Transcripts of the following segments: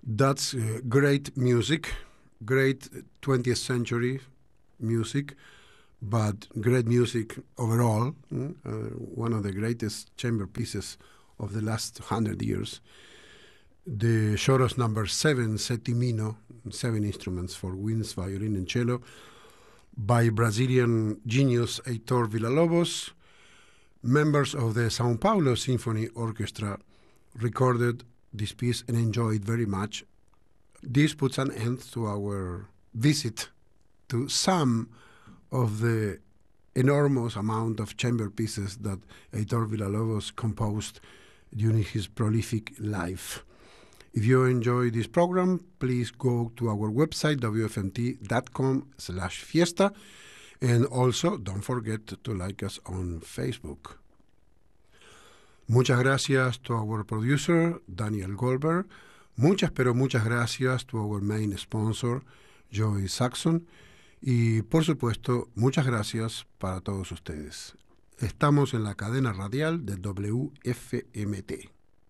That's great music, great 20th century music, but great music overall. One of the greatest chamber pieces of the last 100 years. The Choros number 7, Settimino, 7 instruments for winds, violin, and cello, by Brazilian genius Heitor Villa-Lobos. Members of the São Paulo Symphony Orchestra recorded this piece and enjoyed very much. This puts an end to our visit to some of the enormous amount of chamber pieces that Heitor Villa-Lobos composed during his prolific life. If you enjoy this program, please go to our website, wfmt.com/fiesta, and also don't forget to like us on Facebook. Muchas gracias to our producer, Daniel Goldberg. Muchas, pero muchas gracias to our main sponsor, Joy Saxon. Y, por supuesto, muchas gracias para todos ustedes. Estamos en la cadena radial de WFMT.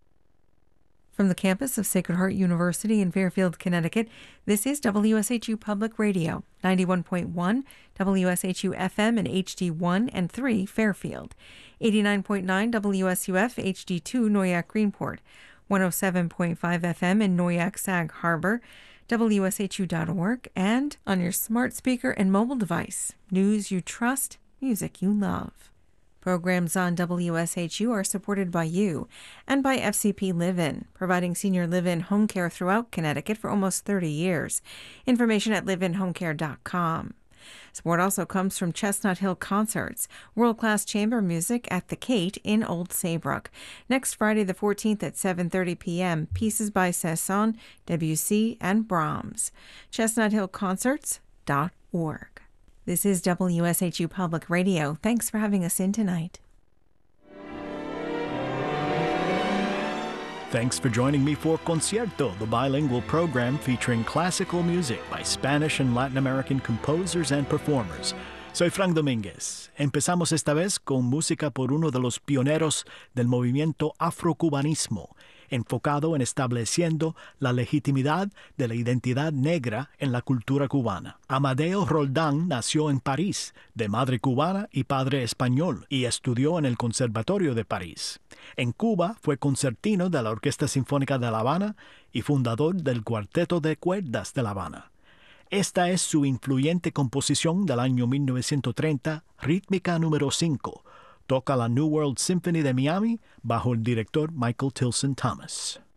From the campus of Sacred Heart University in Fairfield, Connecticut, this is WSHU Public Radio, 91.1 WSHU FM and HD1 and 3 Fairfield, 89.9 WSUF HD2 Noyak Greenport, 107.5 FM in Noyak Sag Harbor, WSHU.org, and on your smart speaker and mobile device. News you trust, music you love. Programs on WSHU are supported by you and by FCP Live-In, providing senior live-in home care throughout Connecticut for almost 30 years. Information at liveinhomecare.com. Support also comes from Chestnut Hill Concerts, world-class chamber music at the Kate in Old Saybrook. Next Friday the 14th at 7:30 p.m., pieces by Cezanne, Debussy, and Brahms. ChestnutHillConcerts.org. This is WSHU Public Radio. Thanks for having us in tonight. Thanks for joining me for Concierto, the bilingual program featuring classical music by Spanish and Latin American composers and performers. Soy Frank Domínguez. Empezamos esta vez con música por uno de los pioneros del movimiento afrocubanismo, enfocado en estableciendo la legitimidad de la identidad negra en la cultura cubana. Amadeo Roldán nació en París, de madre cubana y padre español, y estudió en el Conservatorio de París. En Cuba fue concertino de la Orquesta Sinfónica de La Habana y fundador del Cuarteto de Cuerdas de La Habana. Esta es su influyente composición del año 1930, rítmica número 5. Toca la New World Symphony de Miami bajo el director Michael Tilson Thomas.